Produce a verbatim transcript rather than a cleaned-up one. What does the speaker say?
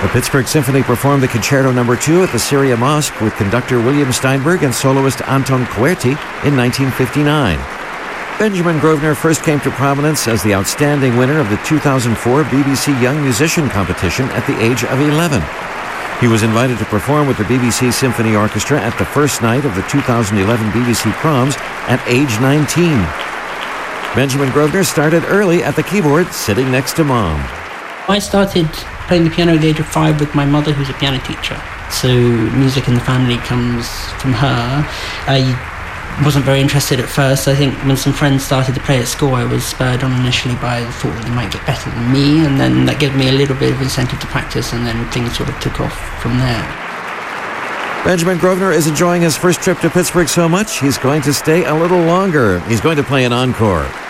The Pittsburgh Symphony performed the Concerto Number two at the Syria Mosque with conductor William Steinberg and soloist Anton Coerti in nineteen fifty-nine. Benjamin Grosvenor first came to prominence as the outstanding winner of the two thousand four B B C Young Musician Competition at the age of eleven. He was invited to perform with the B B C Symphony Orchestra at the first night of the two thousand eleven B B C Proms at age nineteen. Benjamin Grosvenor started early at the keyboard, sitting next to Mom. I started playing the piano at the age of five with my mother, who's a piano teacher. So music in the family comes from her. I wasn't very interested at first. I think when some friends started to play at school, I was spurred on initially by the thought that they might get better than me, and then that gave me a little bit of incentive to practice, and then things sort of took off from there. Benjamin Grosvenor is enjoying his first trip to Pittsburgh so much, he's going to stay a little longer. He's going to play an encore.